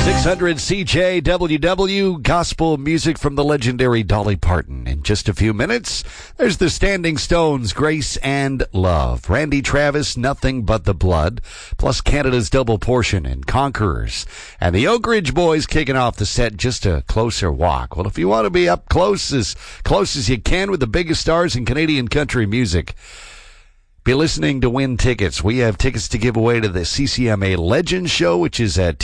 600 CJWW, gospel music from the legendary Dolly Parton. In just a few minutes, there's the Standing Stones, Grace and Love. Randy Travis, Nothing But the Blood, plus Canada's Double Portion and Conquerors. And the Oak Ridge Boys kicking off the set, Just a Closer Walk. Well, if you want to be up close as you can with the biggest stars in Canadian country music, be listening to win tickets. We have tickets to give away to the CCMA Legends Show, which is at